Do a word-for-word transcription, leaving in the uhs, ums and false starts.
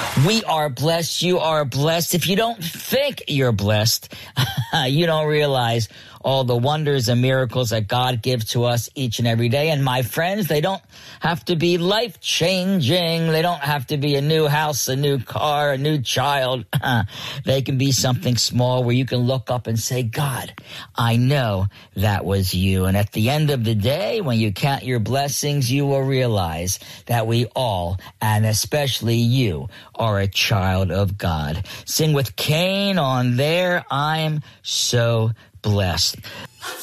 We are blessed. You are blessed. If you don't think you're blessed, you don't realize all the wonders and miracles that God gives to us each and every day. And my friends, they don't have to be life-changing. They don't have to be a new house, a new car, a new child. They can be something small where you can look up and say, God, I know that was you. And at the end of the day, when you count your blessings, you will realize that we all, and especially you, are a child of God. Sing with Cain on There I'm So Blessed.